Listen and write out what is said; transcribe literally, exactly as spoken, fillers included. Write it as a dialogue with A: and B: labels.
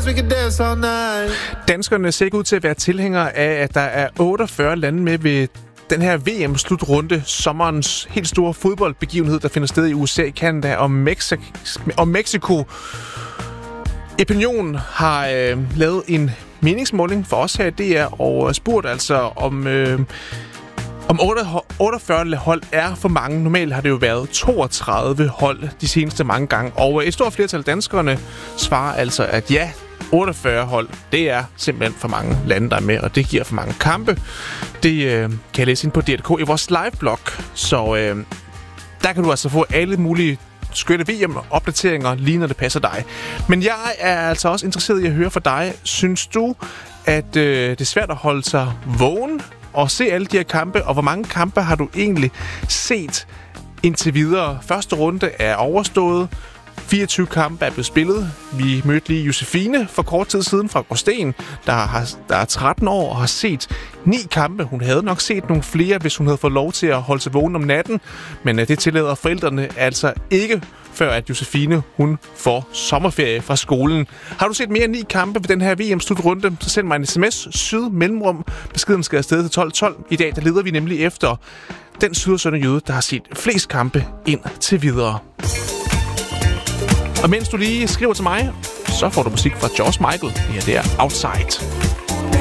A: dance, we can dance all night.
B: Danskerne ser ikke ud til at være tilhængere af, at der er otteogfyrre lande med ved den her V M-slutrunde, sommerens helt store fodboldbegivenhed, der finder sted i U S A, Canada og, Mexico. og Mexico. Opinion har øh, lavet en meningsmåling for os her i D R og spurgt altså om... Øh, Om otteogfyrre hold er for mange. Normalt har det jo været toogtredive hold de seneste mange gange. Og et stort flertal af danskerne svarer altså, at ja, otteogfyrre hold, det er simpelthen for mange lande, der er med, og det giver for mange kampe. Det øh, kan jeg læse ind på D R punktum D K i vores live-blog. Så øh, der kan du altså få alle mulige skønne V M-opdateringer, lige når det passer dig. Men jeg er altså også interesseret i at høre fra dig. Synes du, at øh, det er svært at holde sig vågen og se alle de her kampe, og hvor mange kampe har du egentlig set indtil videre? Første runde er overstået. fireogtyve kampe er blevet spillet. Vi mødte lige Josefine for kort tid siden fra Gråsten, der, har, der er tretten år og har set ni kampe. Hun havde nok set nogle flere, hvis hun havde fået lov til at holde sig vågen om natten, men det tillader forældrene altså ikke, før at Josefine, hun får sommerferie fra skolen. Har du set mere end ni kampe ved den her V M-slutrunde, så send mig en sms, syd mellemrum. Beskeden skal afsted til tolv tolv. I dag, der leder vi nemlig efter den sydersønne jøde, der har set flest kampe ind til videre. Og mens du lige skriver til mig, så får du musik fra George Michael. Det her, det er Outside.